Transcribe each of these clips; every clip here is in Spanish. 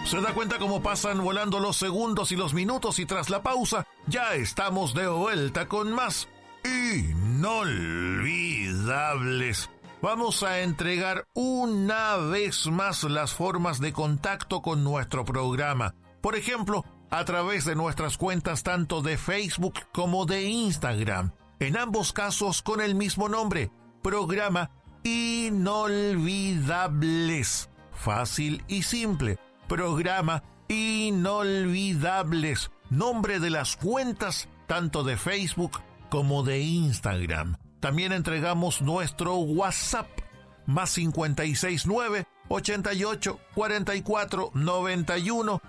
¿Se da cuenta cómo pasan volando los segundos y los minutos? Y tras la pausa, ya estamos de vuelta con más inolvidables. Vamos a entregar una vez más las formas de contacto con nuestro programa. Por ejemplo, a través de nuestras cuentas tanto de Facebook como de Instagram. En ambos casos con el mismo nombre, Programa Inolvidables. Fácil y simple. Programa Inolvidables. Nombre de las cuentas tanto de Facebook como de Instagram. También entregamos nuestro WhatsApp, más 569 88 44 91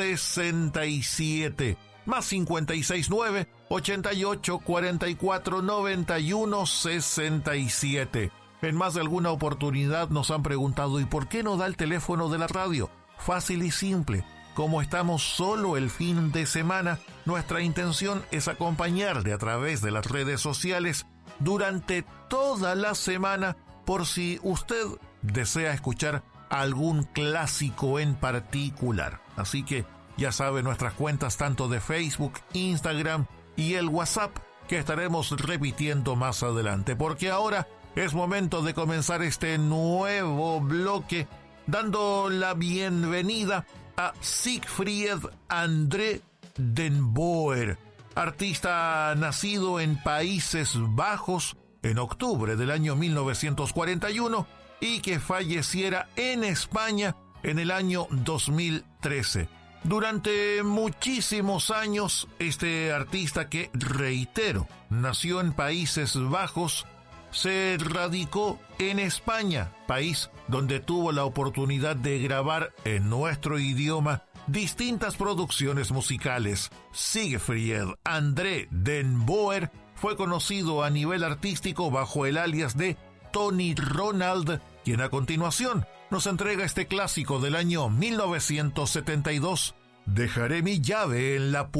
67. Más 569 88 44 91 67. En más de alguna oportunidad nos han preguntado, ¿y por qué no da el teléfono de la radio? Fácil y simple. Como estamos solo el fin de semana, nuestra intención es acompañarle a través de las redes sociales durante toda la semana por si usted desea escuchar algún clásico en particular. Así que ya sabe nuestras cuentas tanto de Facebook, Instagram y el WhatsApp que estaremos repitiendo más adelante, porque ahora es momento de comenzar este nuevo bloque dando la bienvenida a Siegfried André Den Boer, artista nacido en Países Bajos en octubre del año 1941 y que falleciera en España en el año 2013. Durante muchísimos años, este artista que, reitero, nació en Países Bajos, se radicó en España, país donde tuvo la oportunidad de grabar en nuestro idioma distintas producciones musicales. Siegfried André Den Boer fue conocido a nivel artístico bajo el alias de Tony Ronald, quien a continuación nos entrega este clásico del año 1972, Dejaré mi llave en la puerta.